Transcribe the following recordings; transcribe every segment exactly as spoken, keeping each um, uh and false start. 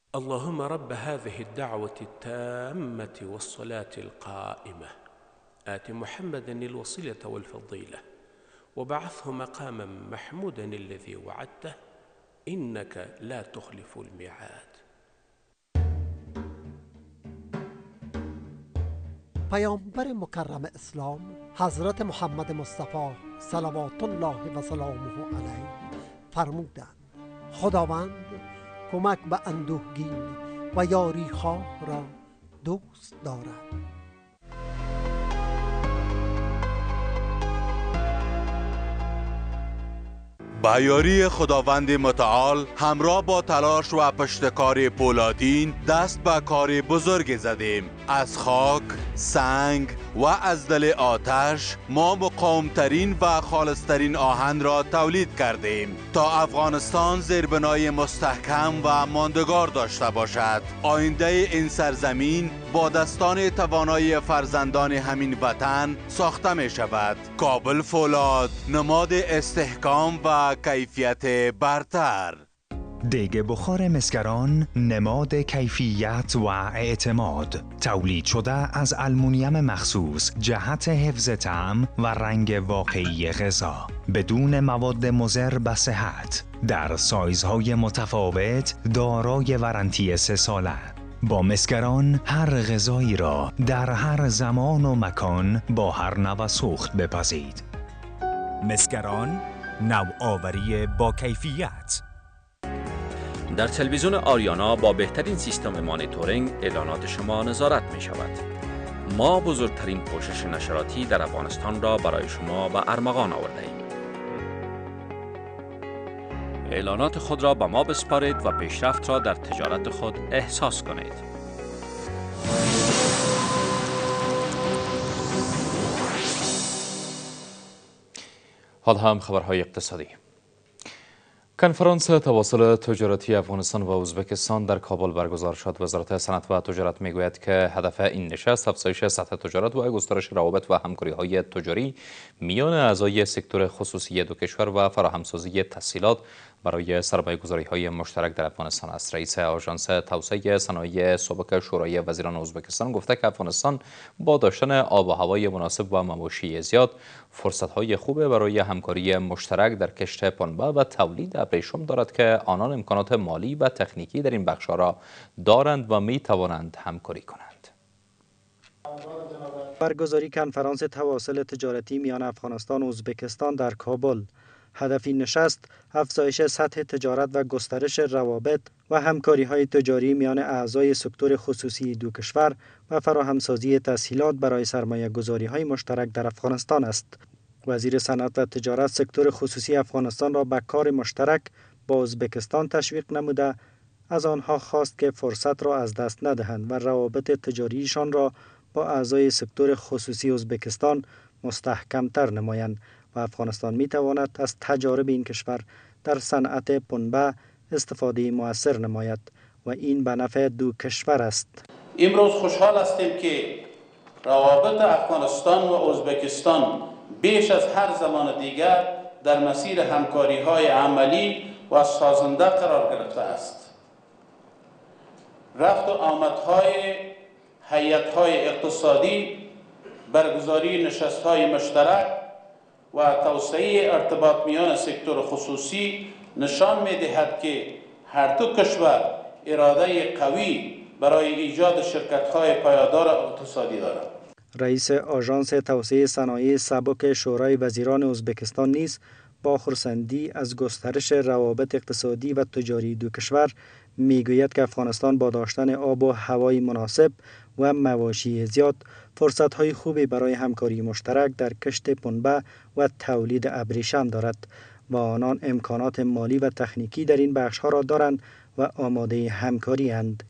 اللهم رب هذه الدعوة التامة والصلاة القائمة آت محمدا الوسيلة والفضيلة وبعثه مقاما محمودا الذي وعدته إنك لا تخلف الميعاد. پیامبر مکرم اسلام حضرت محمد مصطفی صلوات الله و سلامه علیه فرمودند: خداوند کمک به اندوهگین و یاری خواه را دوست دارد. با یاری خداوند متعال همراه با تلاش و پشتکار پولادین دست به کار بزرگ زدیم. از خاک، سنگ و از دل آتش ما مقاومترین و خالصترین آهن را تولید کردیم تا افغانستان زیربنای مستحکم و ماندگار داشته باشد. آینده این سرزمین با دستان توانای فرزندان همین وطن ساخته می شود. کابل فولاد، نماد استحکام و کیفیت برتر. دیگ بخار مسگران نماد کیفیت و اعتماد، تولید شده از آلومینیوم مخصوص جهت حفظ طعم و رنگ واقعی غذا بدون مواد مضر به صحت، در سایزهای متفاوت، دارای وارنتی سه ساله. با مسگران هر غذایی را در هر زمان و مکان با هر نوع سوخت بپزید. مسگران، نوآوری با کیفیت. در تلویزیون آریانا با بهترین سیستم مانیتورینگ اعلانات شما نظارت می شود. ما بزرگترین پوشش نشراتی در افغانستان را برای شما به ارمغان آورده ایم. اعلانات خود را به ما بسپارید و پیشرفت را در تجارت خود احساس کنید. حال هم خبرهای اقتصادی. کنفرانس تواصل تجارتی افغانستان و ازبکستان در کابل برگزار شد. وزارت صنعت و تجارت میگوید که هدف این نشست افزایش سطح تجارت و گسترش روابط و همکاری‌های تجاری میان اعضای سکتور خصوصی دو کشور و فراهمسازی تسهیلات برای سرمایه‌گذاری‌های مشترک در افغانستان است. رئیس آژانس توسعه صنایع سابق شورای وزیران ازبکستان گفته که افغانستان با داشتن آب و هوای مناسب و مواشی زیاد فرصت‌های خوب برای همکاری مشترک در کشت پنبه و تولید ابریشم دارد که آنان امکانات مالی و تکنیکی در این بخش‌ها را دارند و می‌توانند همکاری کنند. برگزاری کنفرانس تواصل تجارتی میان افغانستان و ازبکستان در کابل. هدف این نشست افزایش سطح تجارت و گسترش روابط و همکاری‌های تجاری میان اعضای سکتور خصوصی دو کشور و فراهمسازی تسهیلات برای سرمایه‌گذاری‌های مشترک در افغانستان است. وزیر صنعت و تجارت سکتور خصوصی افغانستان را به کار مشترک با ازبکستان تشویق نموده از آنها خواست که فرصت را از دست ندهند و روابط تجاریشان را با اعضای سکتور خصوصی ازبکستان مستحکم‌تر نمایند و افغانستان می تواند از تجارب این کشور در صنعت پنبه استفاده مؤثر نماید و این به نفع دو کشور است. امروز خوشحال هستیم که روابط افغانستان و ازبکستان بیش از هر زمان دیگر در مسیر همکاری‌های عملی و سازنده قرار گرفته است. رفت و آمدهای هیئت‌های اقتصادی، برگزاری نشست‌های مشترک و توسعه ارتباط میان سکتور خصوصی نشان می‌دهد که هر دو کشور اراده قوی برای ایجاد شرکت‌های پایدار اقتصادی دارند. رئیس آژانس توسعه صنایع سابق شورای وزیران ازبکستان نیز با خرسندی از گسترش روابط اقتصادی و تجاری دو کشور میگوید که افغانستان با داشتن آب و هوای مناسب و مواشی زیاد فرصت‌های خوبی برای همکاری مشترک در کشت پنبه و تولید ابریشم دارد و آنان امکانات مالی و تکنیکی در این بخش‌ها را دارند و آماده همکاری اند.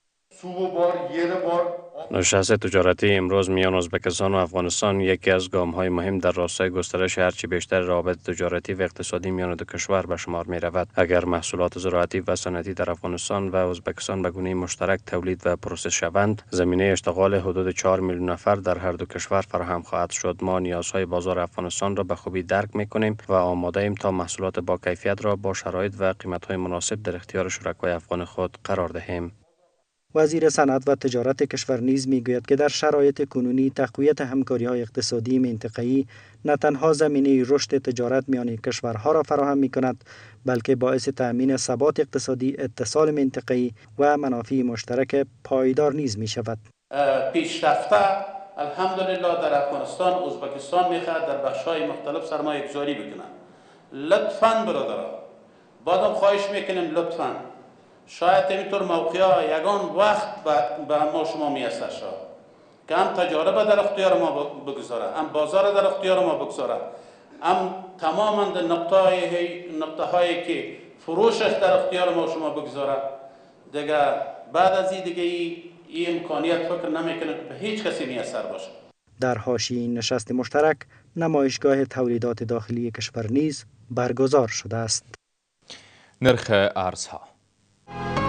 نشست تجارتی امروز میان ازبکستان و افغانستان یکی از گام‌های مهم در راستای گسترش هرچی بیشتر روابط تجارتی و اقتصادی میان دو کشور به شمار می‌رود. اگر محصولات زراعتی و صنعتی در افغانستان و ازبکستان به گونه مشترک تولید و پروسس شوند، زمینه اشتغال حدود چهار میلیون نفر در هر دو کشور فراهم خواهد شد. ما نیازهای بازار افغانستان را به خوبی درک می‌کنیم و آماده ایم تا محصولات با کیفیت را با شرایط و قیمت‌های مناسب در اختیار شرکای افغان خود قرار دهیم. وزیر صنعت و تجارت کشور نیز میگوید که در شرایط کنونی تقویت همکاری‌های اقتصادی منطقه‌ای نه تنها زمینه رشد تجارت میان کشورها را فراهم می‌کند، بلکه باعث تأمین ثبات اقتصادی، اتصال منطقه‌ای و منافع مشترک پایدار نیز می‌شود. پیشرفته الحمدلله در افغانستان، ازبکستان می‌خواهد در بخش‌های مختلف سرمایه‌گذاری بکنند. لطفاً برادران، بعدم خواهش میکنیم لطفاً شاید اینطور موقعا یگان وقت به ما شما میسر شد که هم تجارت در اختیار ما بگذاره، هم بازار در اختیار ما بگذاره، هم تماما نقطه نقطه هایی که فروشش در اختیار ما شما بگذاره. دیگه بعد از این دیگه این امکانیت فکر نمیکنه که به هیچ کسی میسر باشه. در حاشیه این نشست مشترک نمایشگاه تولیدات داخلی کشور نیز برگزار شده است. نرخ ارزها